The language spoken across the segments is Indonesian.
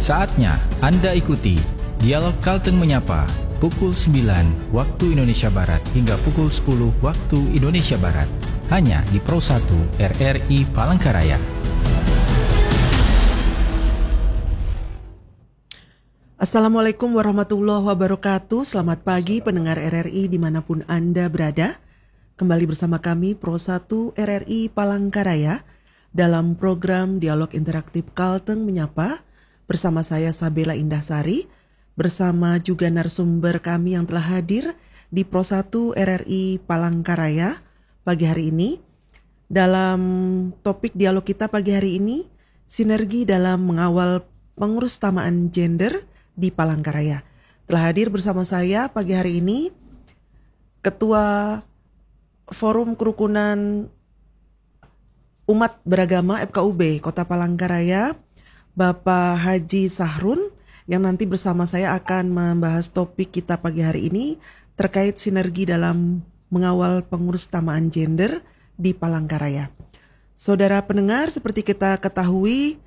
Saatnya Anda ikuti Dialog Kalteng Menyapa pukul 9 waktu Indonesia Barat hingga pukul 10 waktu Indonesia Barat. Hanya di Pro 1 RRI Palangkaraya. Assalamualaikum warahmatullahi wabarakatuh. Selamat pagi pendengar RRI dimanapun Anda berada. Kembali bersama kami Pro 1 RRI Palangkaraya dalam program Dialog Interaktif Kalteng Menyapa bersama saya Sabela Indahsari, bersama juga narasumber kami yang telah hadir di Pro 1 RRI Palangkaraya pagi hari ini. Dalam topik dialog kita pagi hari ini, sinergi dalam mengawal pengurus-tamaan gender di Palangkaraya. Telah hadir bersama saya pagi hari ini Ketua Forum Kerukunan Umat Beragama FKUB Kota Palangkaraya, Bapak Haji Sahrun, yang nanti bersama saya akan membahas topik kita pagi hari ini terkait sinergi dalam mengawal pengurus tamaan gender di Palangkaraya. Saudara pendengar, seperti kita ketahui,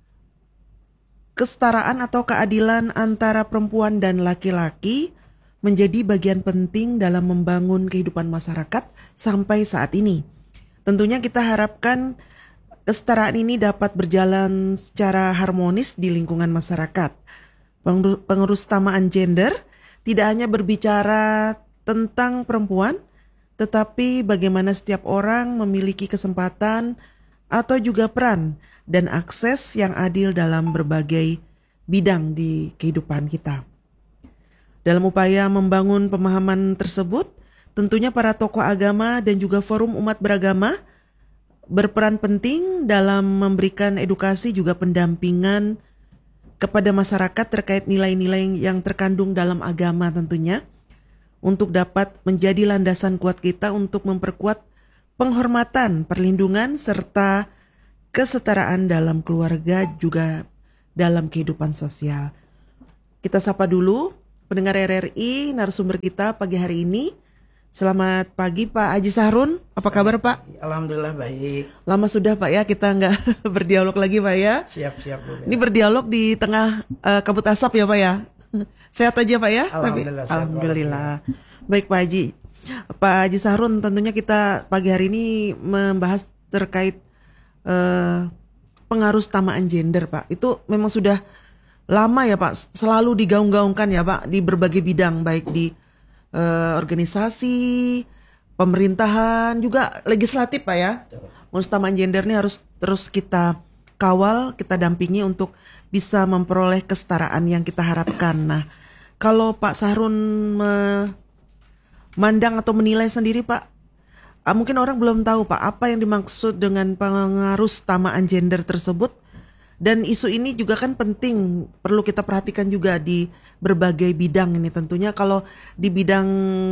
kesetaraan atau keadilan antara perempuan dan laki-laki menjadi bagian penting dalam membangun kehidupan masyarakat sampai saat ini. Tentunya kita harapkan kesetaraan ini dapat berjalan secara harmonis di lingkungan masyarakat. Pengurus tamaan gender tidak hanya berbicara tentang perempuan, tetapi bagaimana setiap orang memiliki kesempatan atau juga peran dan akses yang adil dalam berbagai bidang di kehidupan kita. Dalam upaya membangun pemahaman tersebut, tentunya para tokoh agama dan juga forum umat beragama berperan penting dalam memberikan edukasi juga pendampingan kepada masyarakat terkait nilai-nilai yang terkandung dalam agama tentunya, untuk dapat menjadi landasan kuat kita untuk memperkuat penghormatan, perlindungan, serta kesetaraan dalam keluarga juga dalam kehidupan sosial. Kita sapa dulu pendengar RRI, narasumber kita pagi hari ini. Selamat pagi Pak Haji Sahrun, apa kabar Pak? Alhamdulillah baik. Lama sudah Pak ya kita nggak berdialog lagi Pak ya. Siap Bu. Ini berdialog di tengah kabut asap ya Pak ya. Sehat aja Pak ya? Alhamdulillah. Alhamdulillah. Baik Pak Haji. Pak Haji Sahrun, tentunya kita pagi hari ini membahas terkait pengaruh tamaan gender Pak. Itu memang sudah lama ya Pak, selalu digaung-gaungkan ya Pak di berbagai bidang, baik di organisasi, pemerintahan, juga legislatif Pak ya. Pengusahaan gender ini harus terus kita kawal, kita dampingi untuk bisa memperoleh kesetaraan yang kita harapkan. Nah, kalau Pak Sahrun memandang atau menilai sendiri Pak, mungkin orang belum tahu Pak apa yang dimaksud dengan pengaruh tamaan gender tersebut. Dan isu ini juga kan penting, perlu kita perhatikan juga di berbagai bidang ini tentunya. Kalau di bidang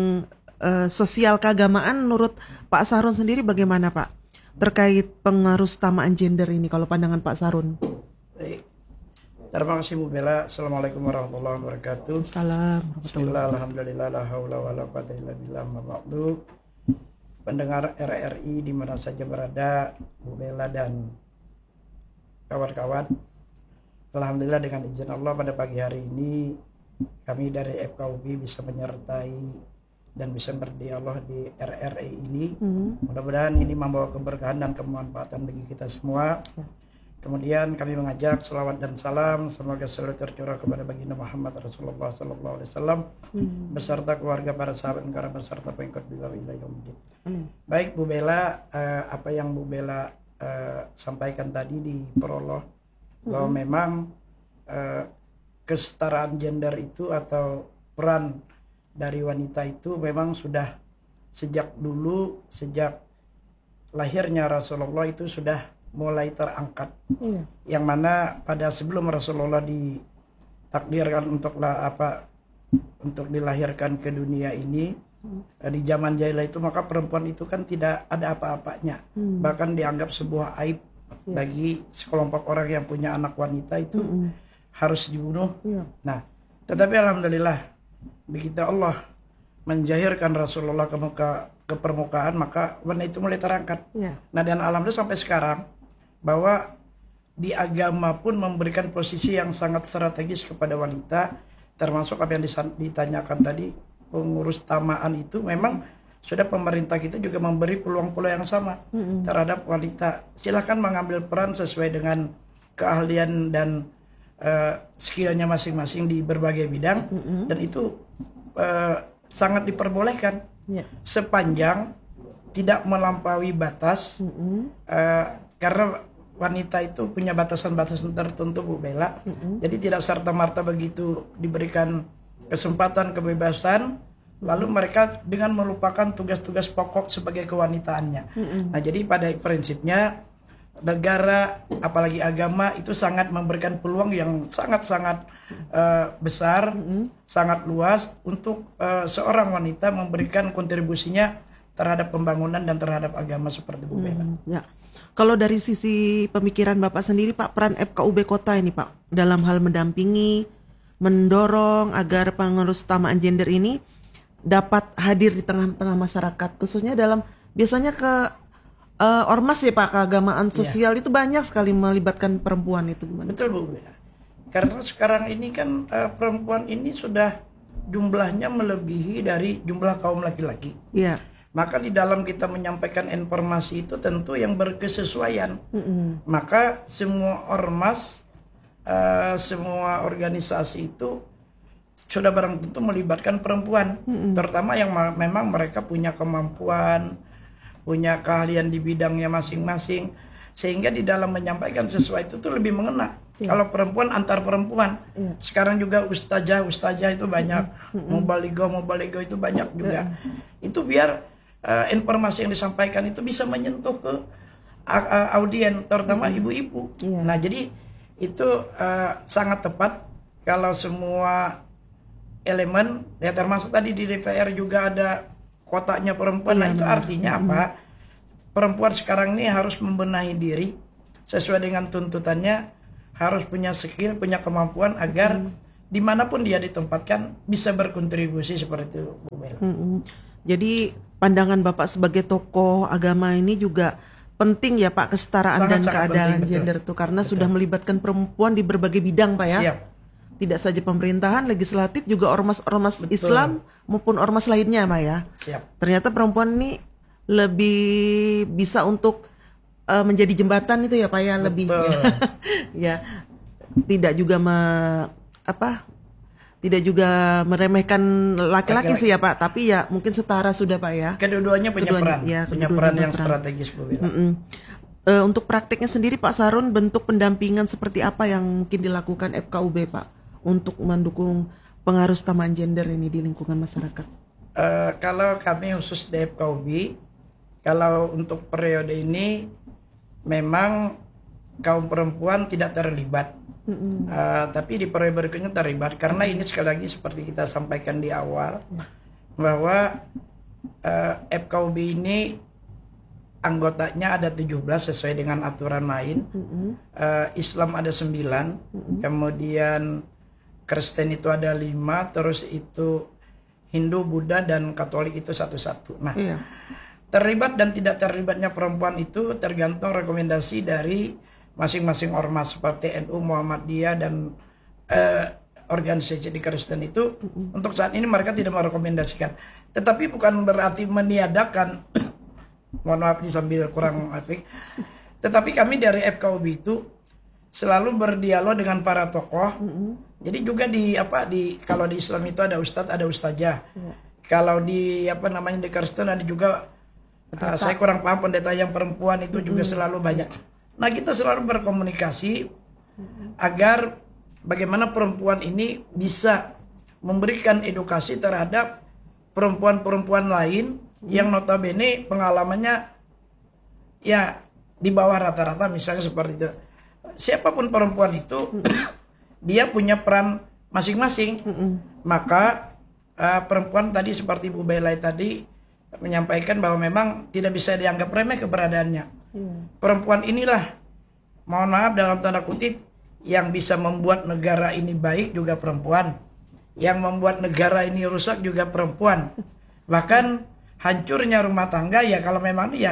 sosial keagamaan, menurut Pak Sahrun sendiri bagaimana Pak? Terkait pengaruh tamaan gender ini, kalau pandangan Pak Sahrun. Baik. Terima kasih Bu Bella. Assalamualaikum warahmatullahi wabarakatuh. Assalamualaikum. Bismillah, alhamdulillah, la haula wa la quwwata illa billah, ma ba'du. Pendengar RRI di mana saja berada, Bu Bella dan kawan-kawan, alhamdulillah dengan izin Allah pada pagi hari ini kami dari FKUB bisa menyertai dan bisa berdialog di RRI ini. Mudah-mudahan ini membawa keberkahan dan kemanfaatan bagi kita semua. Kemudian kami mengajak selawat dan salam semoga selalu tercurah kepada baginda Muhammad Rasulullah Sallallahu Alaihi Wasallam beserta keluarga, para sahabat dan kerabat serta pengikut beliau ila yaumil. Baik Bu Bella, apa yang Bu Bella sampaikan tadi di prolog bahwa memang kesetaraan gender itu atau peran dari wanita itu memang sudah sejak dulu, sejak lahirnya Rasulullah itu sudah mulai terangkat. Yang mana pada sebelum Rasulullah ditakdirkan untuk dilahirkan ke dunia ini, di zaman jahiliyah itu, maka perempuan itu kan tidak ada apa-apanya, bahkan dianggap sebuah aib bagi sekelompok orang yang punya anak wanita itu harus dibunuh. Nah, tetapi alhamdulillah begitu Allah menjahirkan Rasulullah ke permukaan, maka wanita itu mulai terangkat. Nah, dan alhamdulillah sampai sekarang bahwa di agama pun memberikan posisi yang sangat strategis kepada wanita, termasuk apa yang ditanyakan tadi, pengurus tamaan itu memang sudah pemerintah kita juga memberi peluang-peluang yang sama terhadap wanita. Silakan mengambil peran sesuai dengan keahlian dan skillnya masing-masing di berbagai bidang, dan itu sangat diperbolehkan sepanjang tidak melampaui batas, karena wanita itu punya batasan-batasan tertentu, Bu Bella. Jadi tidak serta-merta begitu diberikan kesempatan kebebasan, lalu mereka dengan melupakan tugas-tugas pokok sebagai kewanitaannya. Nah, jadi pada prinsipnya negara, apalagi agama, itu sangat memberikan peluang yang sangat-sangat besar, sangat luas untuk seorang wanita memberikan kontribusinya terhadap pembangunan dan terhadap agama seperti Bu Bella. Ya. Kalau dari sisi pemikiran Bapak sendiri, Pak, peran FKUB Kota ini, Pak, dalam hal mendampingi, mendorong agar pengurus tamaan gender ini dapat hadir di tengah-tengah masyarakat, khususnya dalam biasanya ke ormas ya Pak, keagamaan sosial itu banyak sekali melibatkan perempuan, itu gimana? Betul Bu Bella. Karena sekarang ini kan perempuan ini sudah jumlahnya melebihi dari jumlah kaum laki-laki. Iya. Maka di dalam kita menyampaikan informasi itu tentu yang berkesesuaian. Maka semua ormas, semua organisasi itu sudah barang tentu melibatkan perempuan, terutama yang memang mereka punya kemampuan, punya keahlian di bidangnya masing-masing, sehingga di dalam menyampaikan sesuatu itu lebih mengena. Kalau perempuan antar perempuan, sekarang juga ustazah itu banyak, mubaligo itu banyak juga. Itu biar informasi yang disampaikan itu bisa menyentuh ke audien, terutama ibu-ibu. Nah, jadi itu sangat tepat kalau semua elemen, ya termasuk tadi di DPR juga ada kotaknya perempuan. Nah, itu artinya apa? Perempuan sekarang ini harus membenahi diri sesuai dengan tuntutannya, harus punya skill, punya kemampuan agar dimanapun dia ditempatkan bisa berkontribusi seperti itu, Bu Bella. Jadi pandangan Bapak sebagai tokoh agama ini juga penting ya Pak, kesetaraan dan keadilan gender itu, karena sudah melibatkan perempuan di berbagai bidang Pak ya. Siap. Tidak saja pemerintahan, legislatif, juga ormas-ormas Islam maupun ormas lainnya Pak ya. Siap. Ternyata perempuan ini lebih bisa untuk menjadi jembatan itu ya Pak ya, lebih ya. Tidak juga tidak juga meremehkan laki-laki sih ya Pak, tapi ya mungkin setara sudah Pak ya. Kedua-duanya punya peran yang strategis Bu Bella. Untuk praktiknya sendiri Pak Sarun, bentuk pendampingan seperti apa yang mungkin dilakukan FKUB Pak untuk mendukung pengarus tamaan gender ini di lingkungan masyarakat? Kalau kami khusus di FKUB, kalau untuk periode ini memang kaum perempuan tidak terlibat. Tapi di periode berikutnya terlibat, karena ini sekali lagi seperti kita sampaikan di awal bahwa FKUB ini anggotanya ada 17 sesuai dengan aturan lain. Islam ada 9, kemudian Kristen itu ada 5, terus itu Hindu, Buddha, dan Katolik itu satu-satu. Nah, terlibat dan tidak terlibatnya perempuan itu tergantung rekomendasi dari masing-masing ormas seperti NU, Muhammadiyah, dan organisasi di Kristen itu. Untuk saat ini mereka tidak merekomendasikan, tetapi bukan berarti meniadakan mohon maaf sambil kurang afik, tetapi kami dari FKUB itu selalu berdialog dengan para tokoh. Jadi juga kalau di Islam itu ada ustadz, ada ustazah. Kalau di di Kristen ada juga saya kurang paham, pendeta yang perempuan itu juga selalu banyak. Nah, kita selalu berkomunikasi agar bagaimana perempuan ini bisa memberikan edukasi terhadap perempuan-perempuan lain yang notabene pengalamannya ya di bawah rata-rata, misalnya seperti itu. Siapapun perempuan itu dia punya peran masing-masing. Maka perempuan tadi seperti Bu Bella tadi menyampaikan bahwa memang tidak bisa dianggap remeh keberadaannya. Perempuan inilah, mohon maaf dalam tanda kutip, yang bisa membuat negara ini baik juga perempuan, yang membuat negara ini rusak juga perempuan. Bahkan hancurnya rumah tangga ya kalau memang ya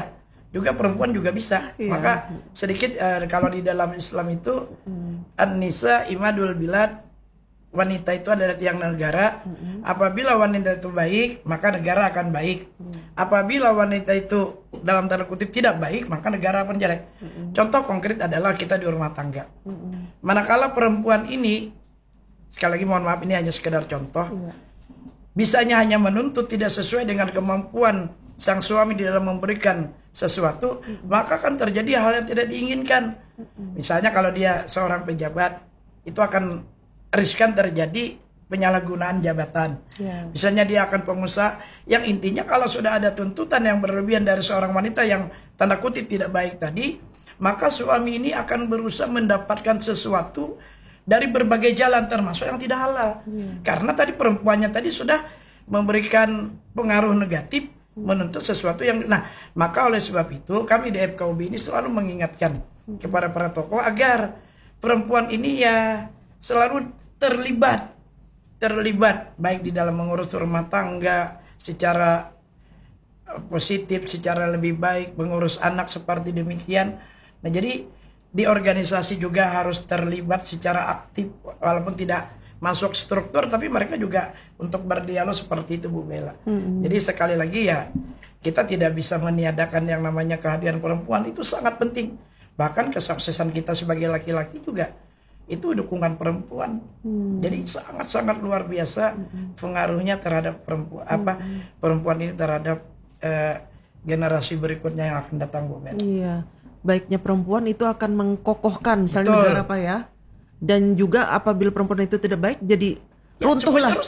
juga perempuan juga bisa. Iya. Maka sedikit kalau di dalam Islam itu an-nisa imadul bilad, wanita itu adalah tiang negara. Apabila wanita itu baik, maka negara akan baik. Apabila wanita itu dalam tanda kutip tidak baik, maka negara akan jelek. Contoh konkret adalah kita di rumah tangga. Manakala perempuan ini, sekali lagi mohon maaf ini hanya sekedar contoh, bisanya hanya menuntut tidak sesuai dengan kemampuan sang suami di dalam memberikan sesuatu, maka akan terjadi hal yang tidak diinginkan. Misalnya kalau dia seorang pejabat, itu akan riskan terjadi penyalahgunaan jabatan. Misalnya dia akan pengusaha, yang intinya kalau sudah ada tuntutan yang berlebihan dari seorang wanita yang tanda kutip tidak baik tadi, maka suami ini akan berusaha mendapatkan sesuatu dari berbagai jalan termasuk yang tidak halal. Karena tadi perempuannya tadi sudah memberikan pengaruh negatif, menuntut sesuatu yang maka oleh sebab itu kami di FKUB ini selalu mengingatkan kepada para tokoh agar perempuan ini ya selalu terlibat baik di dalam mengurus rumah tangga secara positif, secara lebih baik, mengurus anak seperti demikian. Nah, jadi di organisasi juga harus terlibat secara aktif walaupun tidak masuk struktur, tapi mereka juga untuk berdialog seperti itu, Bu Bella. Jadi sekali lagi ya, kita tidak bisa meniadakan yang namanya kehadiran perempuan, itu sangat penting. Bahkan kesuksesan kita sebagai laki-laki juga itu dukungan perempuan. Jadi sangat-sangat luar biasa pengaruhnya terhadap perempuan ini terhadap generasi berikutnya yang akan datang, Bu Bella. Iya, baiknya perempuan itu akan mengkokohkan misalnya negara, Pak ya. Dan juga apabila perempuan itu tidak baik, jadi runtuh lah.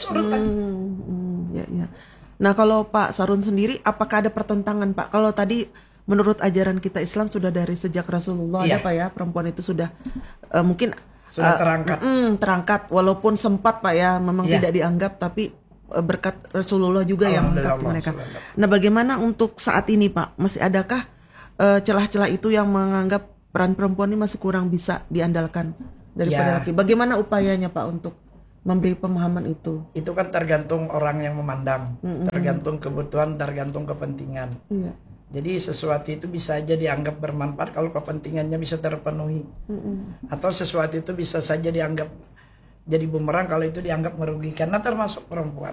Ya. Nah, kalau Pak Sarun sendiri, apakah ada pertentangan, Pak? Kalau tadi menurut ajaran kita Islam sudah dari sejak Rasulullah ada, Pak ya, perempuan itu sudah mungkin sudah terangkat. Terangkat, walaupun sempat, Pak ya, memang tidak dianggap, tapi berkat Rasulullah juga yang mengangkat mereka. Nah, bagaimana untuk saat ini, Pak? Masih adakah celah-celah itu yang menganggap peran perempuan ini masih kurang bisa diandalkan daripada laki? Bagaimana upayanya, Pak, untuk memberi pemahaman itu? Itu kan tergantung orang yang memandang, tergantung kebutuhan, tergantung kepentingan. Jadi sesuatu itu bisa aja dianggap bermanfaat kalau kepentingannya bisa terpenuhi, atau sesuatu itu bisa saja dianggap jadi bumerang kalau itu dianggap merugikan. Nah, termasuk perempuan.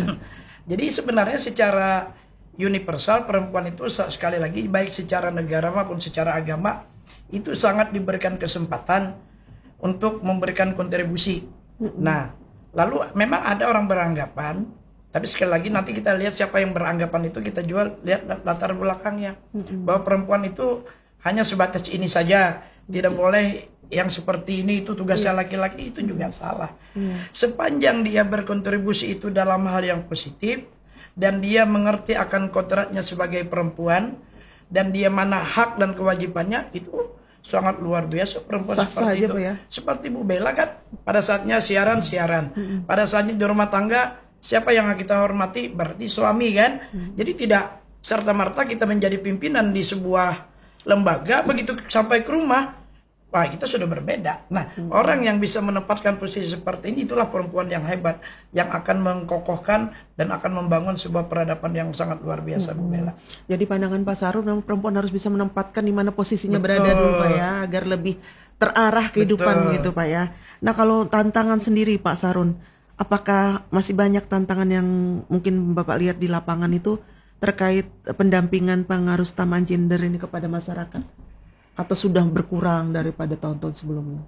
Jadi sebenarnya secara universal perempuan itu sekali lagi baik secara negara maupun secara agama itu sangat diberikan kesempatan untuk memberikan kontribusi. Nah, lalu memang ada orang beranggapan, tapi sekali lagi nanti kita lihat siapa yang beranggapan itu, kita jual lihat latar belakangnya, bahwa perempuan itu hanya sebatas ini saja, tidak boleh yang seperti ini, itu tugasnya laki-laki, itu juga salah. Sepanjang dia berkontribusi itu dalam hal yang positif dan dia mengerti akan kodratnya sebagai perempuan dan dia mana hak dan kewajibannya, itu sangat luar biasa perempuan seperti itu. Ya? Seperti Bu Bella kan, pada saatnya siaran, pada saatnya di rumah tangga, siapa yang kita hormati berarti suami kan. Jadi tidak serta-merta kita menjadi pimpinan di sebuah lembaga, begitu sampai ke rumah, kita sudah berbeda. Nah, orang yang bisa menempatkan posisi seperti ini, itulah perempuan yang hebat, yang akan mengkokohkan dan akan membangun sebuah peradaban yang sangat luar biasa, Bu Bella. Jadi pandangan Pak Sarun, perempuan harus bisa menempatkan di mana posisinya berada dulu, Pak ya, agar lebih terarah kehidupan gitu, Pak ya. Nah, kalau tantangan sendiri, Pak Sarun, apakah masih banyak tantangan yang mungkin Bapak lihat di lapangan itu terkait pendampingan pengaruh taman gender ini kepada masyarakat? Atau sudah berkurang daripada tahun-tahun sebelumnya?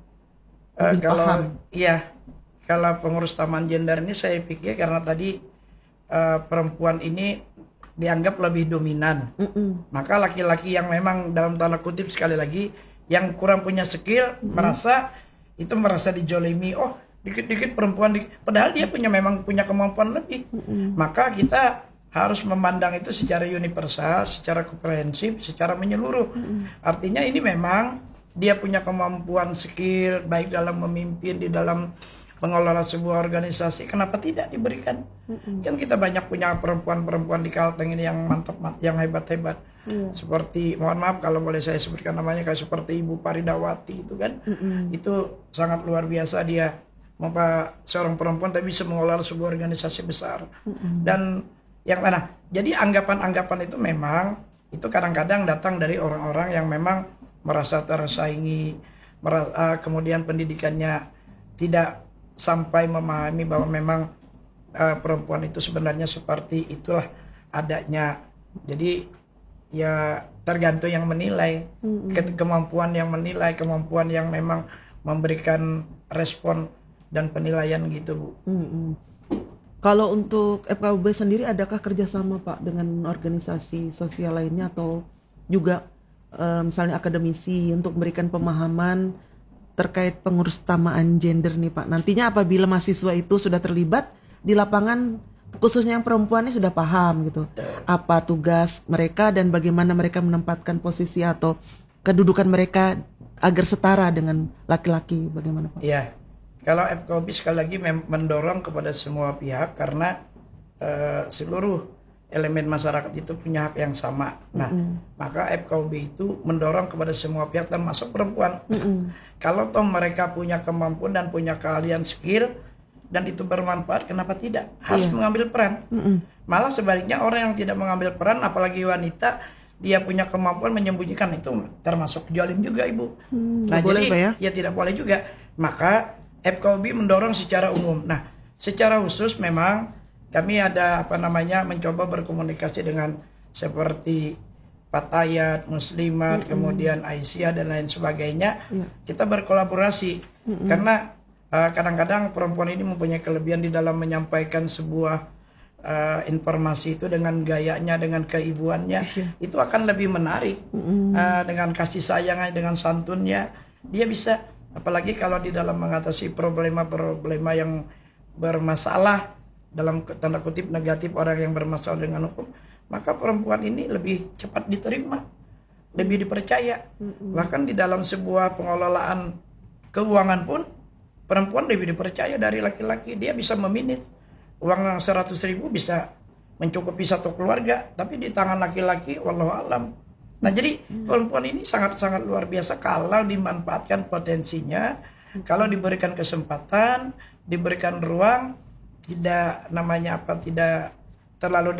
Kalau pengurus taman gender ini saya pikir karena tadi perempuan ini dianggap lebih dominan, maka laki-laki yang memang dalam tanda kutip sekali lagi yang kurang punya skill merasa dijolimi, dikit-dikit perempuan padahal dia memang punya kemampuan lebih. Maka kita harus memandang itu secara universal, secara komprehensif, secara menyeluruh. Artinya ini memang dia punya kemampuan skill baik dalam memimpin, di dalam mengelola sebuah organisasi, kenapa tidak diberikan? Kan kita banyak punya perempuan-perempuan di Kalteng ini yang mantap, yang hebat-hebat. Seperti, mohon maaf kalau boleh saya sebutkan namanya, kayak seperti Ibu Paridawati itu kan. Itu sangat luar biasa, dia seorang perempuan tapi bisa mengelola sebuah organisasi besar. Dan yang mana? Jadi anggapan-anggapan itu memang itu kadang-kadang datang dari orang-orang yang memang merasa tersaingi, kemudian pendidikannya tidak sampai memahami bahwa memang perempuan itu sebenarnya seperti itulah adanya. Jadi ya tergantung yang menilai, kemampuan yang menilai, kemampuan yang memang memberikan respon dan penilaian gitu, Bu. Kalau untuk FKUB sendiri adakah kerjasama Pak dengan organisasi sosial lainnya atau juga misalnya akademisi untuk memberikan pemahaman terkait pengurusutamaan gender nih Pak? Nantinya apabila mahasiswa itu sudah terlibat di lapangan, khususnya yang perempuan ini sudah paham gitu apa tugas mereka dan bagaimana mereka menempatkan posisi atau kedudukan mereka agar setara dengan laki-laki, bagaimana Pak? Iya, kalau FKUB sekali lagi mendorong kepada semua pihak karena seluruh elemen masyarakat itu punya hak yang sama. Nah, maka FKUB itu mendorong kepada semua pihak termasuk perempuan. Kalau toh mereka punya kemampuan dan punya keahlian skill dan itu bermanfaat, kenapa tidak? Harus mengambil peran. Malah sebaliknya orang yang tidak mengambil peran, apalagi wanita, dia punya kemampuan menyembunyikan, itu termasuk jolim juga, Ibu. Nah, boleh, jadi Pak, ya? tidak boleh juga. Maka FKUB mendorong secara umum. Nah, secara khusus memang kami ada mencoba berkomunikasi dengan seperti Fatayat, Muslimat, kemudian Aisyah dan lain sebagainya. Kita berkolaborasi karena kadang-kadang perempuan ini mempunyai kelebihan di dalam menyampaikan sebuah informasi itu dengan gayanya, dengan keibuannya, itu akan lebih menarik. Dengan kasih sayangnya, dengan santunnya, dia bisa, apalagi kalau di dalam mengatasi problema-problema yang bermasalah, dalam tanda kutip negatif, orang yang bermasalah dengan hukum, maka perempuan ini lebih cepat diterima, lebih dipercaya. Bahkan di dalam sebuah pengelolaan keuangan pun perempuan lebih dipercaya dari laki-laki. Dia bisa memanage uang 100.000 bisa mencukupi satu keluarga, tapi di tangan laki-laki wallahu alam. Nah, jadi perempuan ini sangat-sangat luar biasa kalau dimanfaatkan potensinya, kalau diberikan kesempatan, diberikan ruang, tidak tidak terlalu